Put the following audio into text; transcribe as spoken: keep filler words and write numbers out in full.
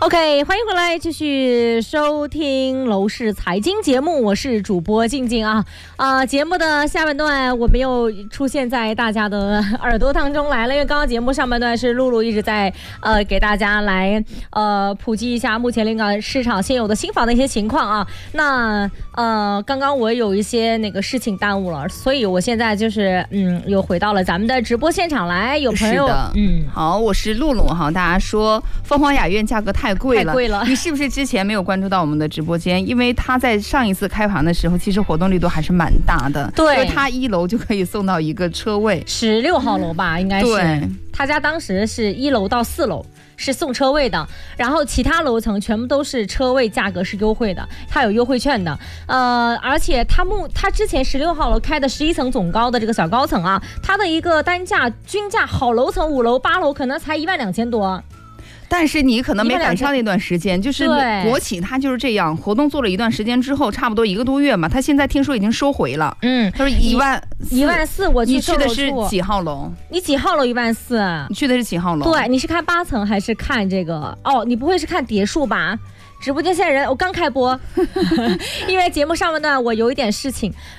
OK， 欢迎回来，继续收听楼市财经节目，我是主播静静啊啊、呃！节目的下半段我们又出现在大家的耳朵当中来了，因为刚刚节目上半段是露露一直在呃给大家来呃普及一下目前临港市场现有的新房的一些情况啊。那呃刚刚我有一些那个事情耽误了，所以我现在就是嗯又回到了咱们的直播现场来，有朋友嗯好，我是露露哈，大家说凤凰雅苑价格太贵了，太贵了，你是不是之前没有关注到我们的直播间？因为他在上一次开盘的时候，其实活动力度还是蛮大的。 对， 就是他一楼就可以送到一个车位， 十六号楼吧，应该是。 对， 他家当时是一楼到四楼是送车位的，然后其他楼层全部都是车位价格是优惠的，它有优惠券的。呃，而且他目他之前十六号楼开的十一层总高的这个小高层啊，它的一个单价均价好楼层五楼八楼可能才一万两千多。 但是你可能没赶上那段时间，就是国企它就是这样，活动做了一段时间之后，差不多一个多月嘛，它现在听说已经收回了。嗯，他说一万一万四，我去你去的是几号楼？ 你几号楼一万四？ 你去的是几号楼？ 对，你是看八层还是看这个？哦，你不会是看别墅吧？直播间现在人，我刚开播，因为节目上半段我有一点事情，